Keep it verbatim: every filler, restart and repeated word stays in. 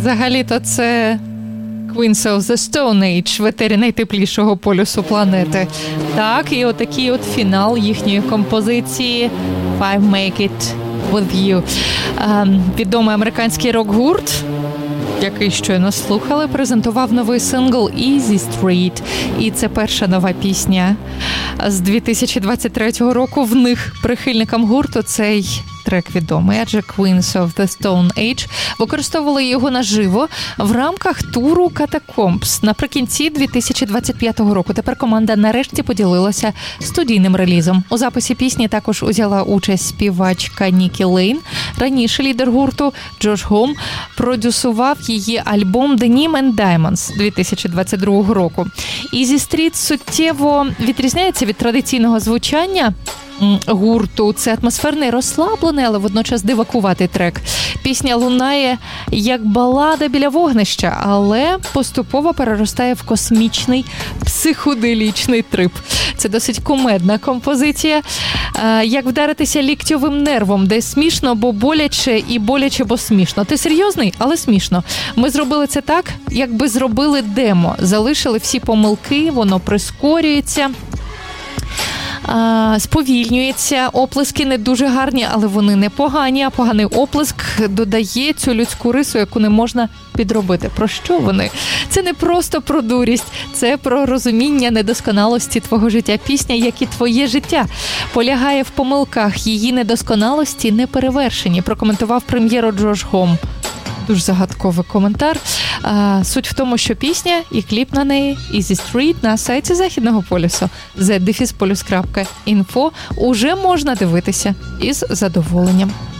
Взагалі-то це Queens of the Stone Age, ветері найтеплішого полюсу планети. Так, і отакий от фінал їхньої композиції «Five Make It With You». Ем, відомий американський рок-гурт, який щойно слухали, презентував новий сингл «Easy Street». І це перша нова пісня з дві тисячі двадцять третього року. В них прихильникам гурту цей трек відомий, адже Queens of the Stone Age використовували його наживо в рамках туру Catacombs наприкінці дві тисячі двадцять п'ятого року. Тепер команда нарешті поділилася студійним релізом. У записі пісні також узяла участь співачка Нікі Лейн. Раніше лідер гурту Джош Гом продюсував її альбом Denim and Diamonds дві тисячі двадцять другого року. Easy Street суттєво відрізняється від традиційного звучання гурту. Це атмосферний, розслаблений, але водночас дивакуватий трек. Пісня лунає як балада біля вогнища, але поступово переростає в космічний психоделічний трип. Це досить кумедна композиція. Як вдаритися ліктьовим нервом, де смішно, бо боляче, і боляче, бо смішно. Ти серйозний, але смішно. Ми зробили це так, якби зробили демо. Залишили всі помилки, воно прискорюється, сповільнюється, оплески не дуже гарні, але вони не погані, а поганий оплеск додає цю людську рису, яку не можна підробити. Про що вони? Це не просто про дурість, це про розуміння недосконалості твого життя. Пісня, як і твоє життя, полягає в помилках, її недосконалості не перевершені, прокоментував прем'єру Джош Гом. Дуже загадковий коментар. А, суть в тому, що пісня і кліп на неї Easy Street на сайті Західного полюсу зет дефіс полюс крапка інфо уже можна дивитися із задоволенням.